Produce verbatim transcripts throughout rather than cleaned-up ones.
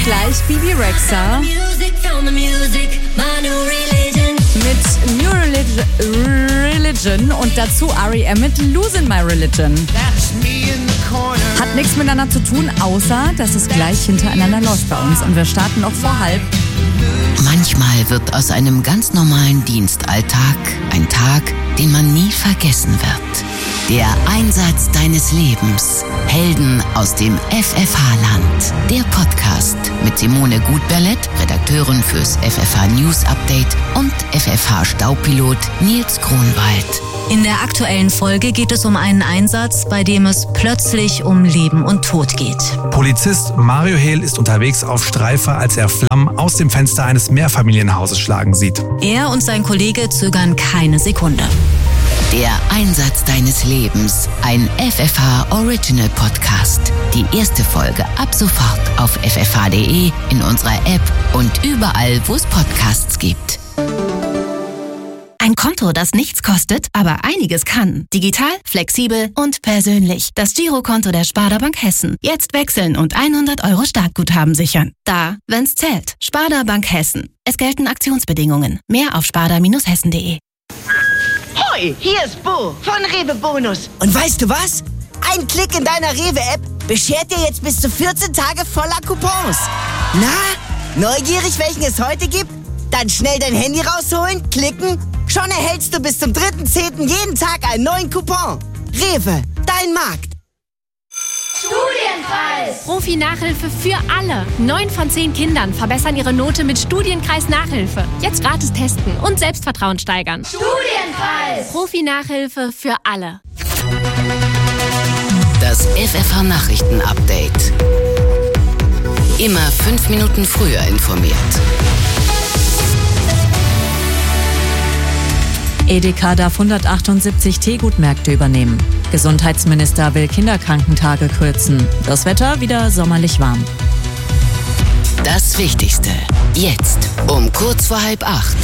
gleich Bibi Rexha mit New Religion und dazu R E M mit Losing My Religion. Hat nichts miteinander zu tun, außer dass es gleich hintereinander läuft bei uns und wir starten noch vor halb. Manchmal wird aus einem ganz normalen Dienstalltag ein Tag, den man nie vergessen wird. Der Einsatz deines Lebens. Helden aus dem F F H-Land. Der Podcast mit Simone Gutberlet, Redakteurin fürs F F H News Update und F F H-Staupilot Nils Kronwald. In der aktuellen Folge geht es um einen Einsatz, bei dem es plötzlich um Leben und Tod geht. Polizist Mario Hehl ist unterwegs auf Streife, als er Flammen aus dem Fenster eines Mehrfamilienhauses schlagen sieht. Er und sein Kollege zögern keine Sekunde. Der Einsatz deines Lebens, ein F F H Original Podcast. Die erste Folge ab sofort auf f f h punkt d e, in unserer App und überall, wo es Podcasts gibt. Ein Konto, das nichts kostet, aber einiges kann. Digital, flexibel und persönlich. Das Girokonto der Sparda Bank Hessen. Jetzt wechseln und hundert Euro Startguthaben sichern. Da, wenn's zählt. Sparda Bank Hessen. Es gelten Aktionsbedingungen. Mehr auf sparda Bindestrich hessen punkt d e. Hoi, hier ist Bo von Rewe Bonus. Und weißt du was? Ein Klick in deiner Rewe-App beschert dir jetzt bis zu vierzehn Tage voller Coupons. Na, neugierig, welchen es heute gibt? Dann schnell dein Handy rausholen, klicken. Schon erhältst du bis zum dritten zehnten jeden Tag einen neuen Coupon. Rewe, dein Markt. Studienpreis! Profi-Nachhilfe für alle. Neun von zehn Kindern verbessern ihre Note mit Studienkreis-Nachhilfe. Jetzt gratis testen und Selbstvertrauen steigern. Studienpreis! Profi-Nachhilfe für alle. Das F F H-Nachrichten-Update. Immer fünf Minuten früher informiert. Edeka darf hundertachtundsiebzig Teegutmärkte übernehmen. Gesundheitsminister will Kinderkrankentage kürzen. Das Wetter wieder sommerlich warm. Das Wichtigste. Jetzt um kurz vor halb acht.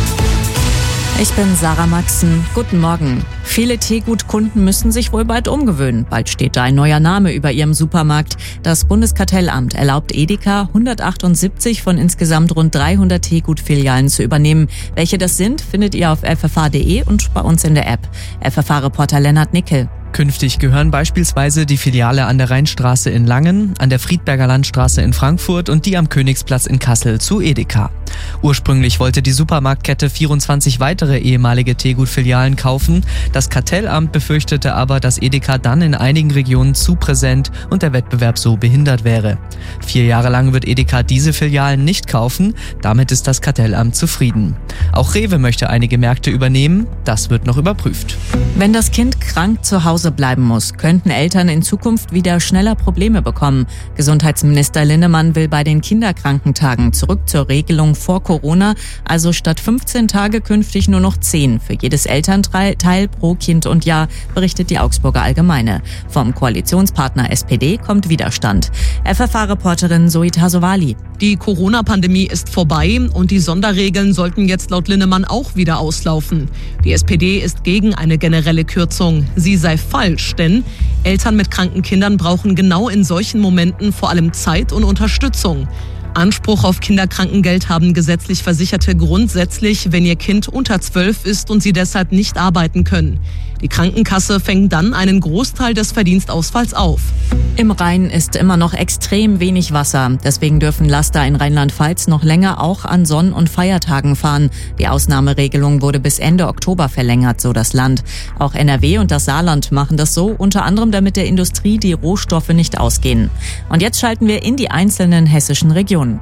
Ich bin Sarah Maxen. Guten Morgen. Viele Teegutkunden müssen sich wohl bald umgewöhnen. Bald steht da ein neuer Name über ihrem Supermarkt. Das Bundeskartellamt erlaubt Edeka, hundertachtundsiebzig von insgesamt rund dreihundert Teegutfilialen zu übernehmen. Welche das sind, findet ihr auf f f h punkt d e und bei uns in der App. F F H-Reporter Lennart Nickel. Künftig gehören beispielsweise die Filiale an der Rheinstraße in Langen, an der Friedberger Landstraße in Frankfurt und die am Königsplatz in Kassel zu Edeka. Ursprünglich wollte die Supermarktkette vierundzwanzig weitere ehemalige Teegut-Filialen kaufen. Das Kartellamt befürchtete aber, dass Edeka dann in einigen Regionen zu präsent und der Wettbewerb so behindert wäre. Vier Jahre lang wird Edeka diese Filialen nicht kaufen. Damit ist das Kartellamt zufrieden. Auch Rewe möchte einige Märkte übernehmen. Das wird noch überprüft. Wenn das Kind krank zu Hause bleiben muss, könnten Eltern in Zukunft wieder schneller Probleme bekommen. Gesundheitsminister Linnemann will bei den Kinderkrankentagen zurück zur Regelung vor Corona, also statt fünfzehn Tage künftig nur noch zehn für jedes Elternteil pro Kind und Jahr, berichtet die Augsburger Allgemeine. Vom Koalitionspartner S P D kommt Widerstand. F F H-Reporterin Zoe Tasovali. Die Corona-Pandemie ist vorbei und die Sonderregeln sollten jetzt laut Linnemann auch wieder auslaufen. Die S P D ist gegen eine generelle Kürzung. Sie sei falsch, denn Eltern mit kranken Kindern brauchen genau in solchen Momenten vor allem Zeit und Unterstützung. Anspruch auf Kinderkrankengeld haben gesetzlich Versicherte grundsätzlich, wenn ihr Kind unter zwölf ist und sie deshalb nicht arbeiten können. Die Krankenkasse fängt dann einen Großteil des Verdienstausfalls auf. Im Rhein ist immer noch extrem wenig Wasser. Deswegen dürfen Laster in Rheinland-Pfalz noch länger auch an Sonn- und Feiertagen fahren. Die Ausnahmeregelung wurde bis Ende Oktober verlängert, so das Land. Auch N R W und das Saarland machen das so, unter anderem damit der Industrie die Rohstoffe nicht ausgehen. Und jetzt schalten wir in die einzelnen hessischen Regionen.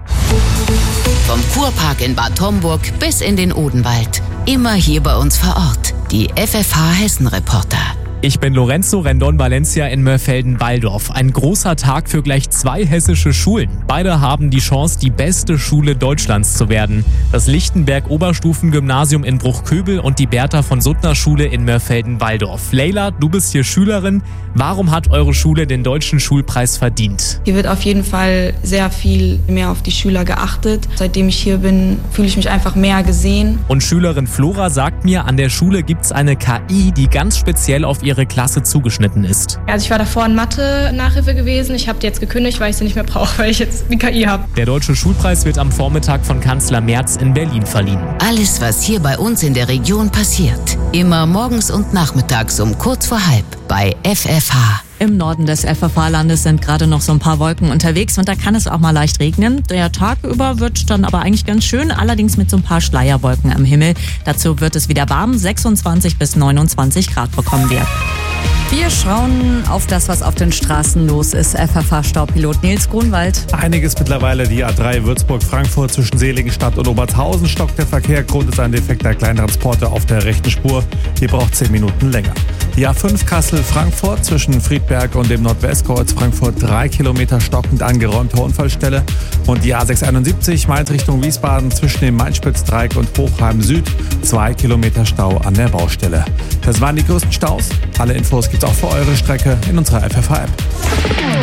Vom Kurpark in Bad Homburg bis in den Odenwald. Immer hier bei uns vor Ort. Die F F H-Hessen-Reporter. Ich bin Lorenzo Rendon Valencia in Mörfelden-Walldorf. Ein großer Tag für gleich zwei hessische Schulen. Beide haben die Chance, die beste Schule Deutschlands zu werden. Das Lichtenberg-Oberstufengymnasium in Bruchköbel und die Bertha-von-Suttner-Schule in Mörfelden-Walldorf. Leila, du bist hier Schülerin. Warum hat eure Schule den Deutschen Schulpreis verdient? Hier wird auf jeden Fall sehr viel mehr auf die Schüler geachtet. Seitdem ich hier bin, fühle ich mich einfach mehr gesehen. Und Schülerin Flora sagt mir, an der Schule gibt's eine K I, die ganz speziell auf ihre ihre Klasse zugeschnitten ist. Also ich war davor in Mathe-Nachhilfe gewesen. Ich habe die jetzt gekündigt, weil ich sie nicht mehr brauche, weil ich jetzt die K I habe. Der Deutsche Schulpreis wird am Vormittag von Kanzler Merz in Berlin verliehen. Alles, was hier bei uns in der Region passiert. Immer morgens und nachmittags um kurz vor halb bei F F H. Im Norden des F F H-Landes sind gerade noch so ein paar Wolken unterwegs und da kann es auch mal leicht regnen. Der Tag über wird dann aber eigentlich ganz schön, allerdings mit so ein paar Schleierwolken am Himmel. Dazu wird es wieder warm, sechsundzwanzig bis neunundzwanzig Grad bekommen wir. Wir schauen auf das, was auf den Straßen los ist. F F H-Staupilot Nils Grunwald. Einiges mittlerweile. Die A drei Würzburg-Frankfurt zwischen Seligenstadt und Obertshausen stockt der Verkehr. Grund ist ein Defekt der Kleintransporter auf der rechten Spur. Die braucht zehn Minuten länger. Die A fünf Kassel-Frankfurt zwischen Friedberg und dem Nordwestkreuz Frankfurt drei Kilometer stockend angeräumte Unfallstelle. Und die A sechshunderteinundsiebzig Mainz Richtung Wiesbaden zwischen dem Main-Spitz-Dreieck und Hochheim Süd zwei Kilometer Stau an der Baustelle. Das waren die größten Staus. Alle Infos gibt's auch für eure Strecke in unserer F F H-App.